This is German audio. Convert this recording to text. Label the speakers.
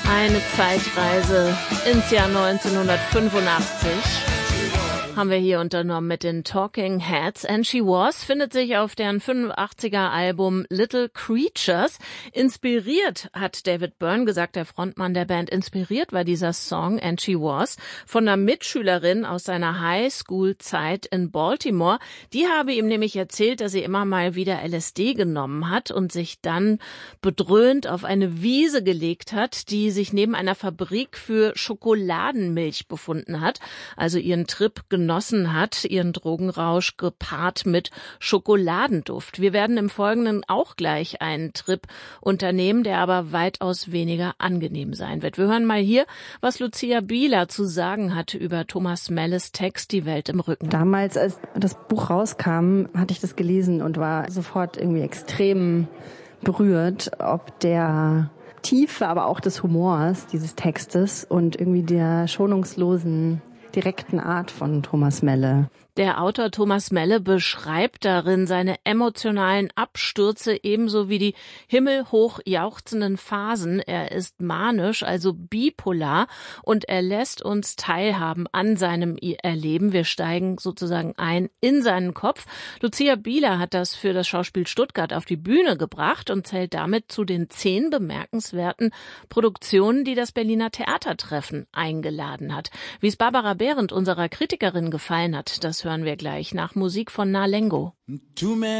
Speaker 1: Eine Zeitreise ins Jahr 1985 haben wir hier unternommen mit den Talking Heads. And She Was findet sich auf deren 85er Album Little Creatures. Inspiriert, hat David Byrne gesagt, der Frontmann der Band, inspiriert war dieser Song And She Was von einer Mitschülerin aus seiner High-School-Zeit in Baltimore. Die habe ihm nämlich erzählt, dass sie immer mal wieder LSD genommen hat und sich dann bedröhnt auf eine Wiese gelegt hat, die sich neben einer Fabrik für Schokoladenmilch befunden hat, also ihren Trip genossen hat, ihren Drogenrausch gepaart mit Schokoladenduft. Wir werden im Folgenden auch gleich einen Trip unternehmen, der aber weitaus weniger angenehm sein wird. Wir hören mal hier, was Lucia Bieler zu sagen hat über Thomas Melles Text Die Welt im Rücken.
Speaker 2: Damals, als das Buch rauskam, hatte ich das gelesen und war sofort irgendwie extrem berührt, ob der Tiefe, aber auch des Humors dieses Textes und irgendwie der schonungslosen, direkten Art von Thomas Melle.
Speaker 1: Der Autor Thomas Melle beschreibt darin seine emotionalen Abstürze ebenso wie die himmelhoch jauchzenden Phasen. Er ist manisch, also bipolar, und er lässt uns teilhaben an seinem Erleben. Wir steigen sozusagen ein in seinen Kopf. Lucia Bieler hat das für das Schauspiel Stuttgart auf die Bühne gebracht und zählt damit zu den 10 bemerkenswerten Produktionen, die das Berliner Theatertreffen eingeladen hat. Wie es Barbara Behrendt, unserer Kritikerin, gefallen hat, das hören wir gleich nach Musik von Nalengo.